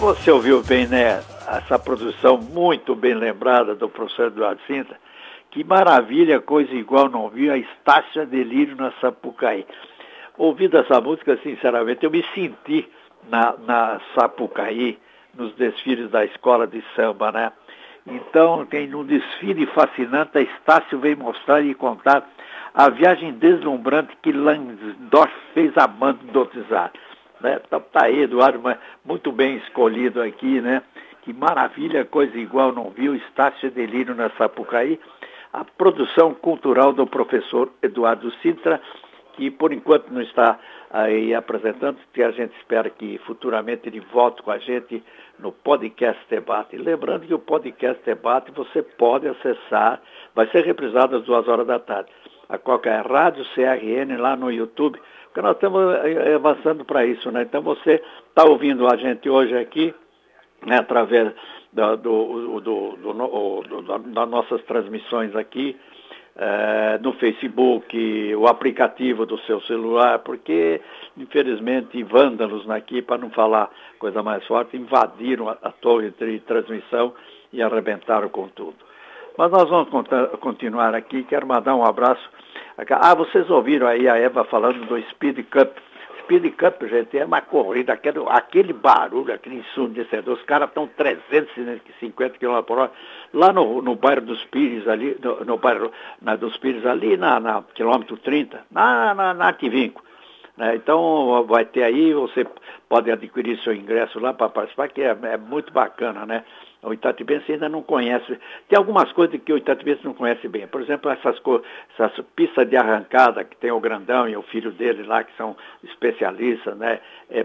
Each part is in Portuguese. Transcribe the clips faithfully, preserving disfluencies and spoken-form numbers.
Você ouviu bem, né? Essa produção muito bem lembrada do professor Eduardo Sintra. Que maravilha, coisa igual não vi, a Estácia Delírio na Sapucaí. Ouvindo essa música, sinceramente, eu me senti na, na Sapucaí, nos desfiles da escola de samba, né? Então, tem um desfile fascinante, a Estácio veio mostrar e contar a viagem deslumbrante que Langsdorff fez a banda do Czar. Né? Então tá aí, Eduardo, muito bem escolhido aqui, né? Que maravilha, coisa igual não viu, Estácio Delírio na Sapucaí. A produção cultural do professor Eduardo Sintra, que por enquanto não está aí apresentando, que a gente espera que futuramente ele volte com a gente no Podcast Debate. Lembrando que o Podcast Debate você pode acessar, vai ser reprisado às duas horas da tarde, a qualquer rádio C R N lá no YouTube, porque nós estamos avançando para isso, né? Então você está ouvindo a gente hoje aqui, né, através da, do, do, do, do, do, das nossas transmissões aqui, é, no Facebook, o aplicativo do seu celular, porque, infelizmente, vândalos aqui, para não falar coisa mais forte, invadiram a, a torre de transmissão e arrebentaram com tudo. Mas nós vamos contar, continuar aqui, quero mandar um abraço. Ah, vocês ouviram aí a Eva falando do Speed Cup. Speed Cup, gente, é uma corrida, aquele, aquele barulho, aquele ensurdecedor, os caras estão trezentos e cinquenta quilômetros por hora, lá no, no bairro dos Pires, ali, no, no bairro na, dos Pires, ali na, na quilômetro trinta, na, na, na Arquivinco. Né? Então, vai ter aí, você pode adquirir seu ingresso lá para participar, que é, é muito bacana, né? O Itatibense ainda não conhece. Tem algumas coisas que o Itatibense não conhece bem. Por exemplo, essas, essas pistas de arrancada, que tem o Grandão e o filho dele lá, que são especialistas, né? É,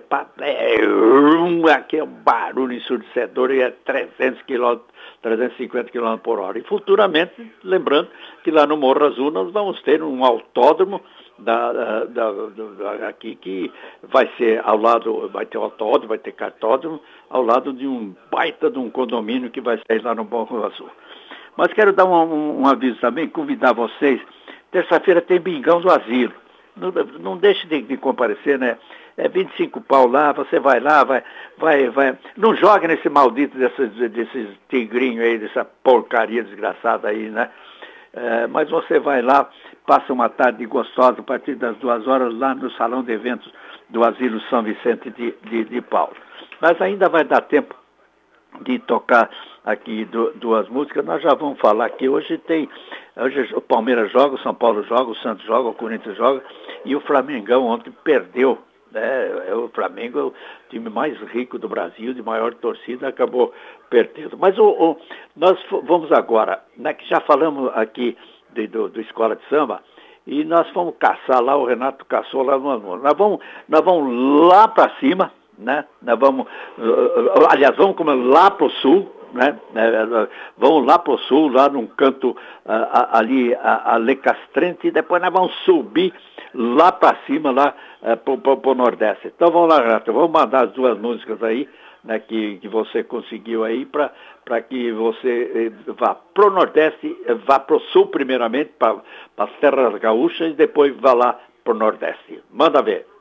é, aqui é um barulho ensurdecedor e é trezentos quilômetros, trezentos e cinquenta quilômetros por hora. E futuramente, lembrando que lá no Morro Azul nós vamos ter um autódromo Da, da, da, da, aqui que vai ser ao lado, vai ter autódromo, vai ter cartódromo, ao lado de um baita de um condomínio que vai sair lá no Morro Azul. Mas quero dar um, um, um aviso também, convidar vocês, terça-feira tem Bingão do Asilo. Não, não deixe de, de comparecer, né? É vinte e cinco pau lá, você vai lá, vai, vai, vai. Não jogue nesse maldito desses, desses tigrinhos aí, dessa porcaria desgraçada aí, né? É, mas você vai lá, passa uma tarde gostosa a partir das duas horas lá no salão de eventos do Asilo São Vicente de, de, de Paulo. Mas ainda vai dar tempo de tocar aqui do, duas músicas. Nós já vamos falar aqui. Hoje tem, hoje o Palmeiras joga, o São Paulo joga, o Santos joga, o Corinthians joga e o Flamengão ontem perdeu. É, o Flamengo é o time mais rico do Brasil, de maior torcida, acabou perdendo. Mas o, o, nós vamos agora, né, que já falamos aqui de, do, do Escola de Samba, e nós fomos caçar lá, o Renato caçou lá no ano. Nós vamos, nós vamos lá para cima, né? Nós vamos, aliás, vamos como lá para o sul, né? Vamos lá para o sul, lá num canto uh, ali, a, a Lecastrente, e depois nós vamos subir lá para cima, lá uh, para o Nordeste. Então vamos lá, Renato, vamos mandar as duas músicas aí, né, que, que você conseguiu aí, para que você eh, vá para o Nordeste, eh, vá para o Sul primeiramente, para as terras gaúchas, e depois vá lá para o Nordeste. Manda ver.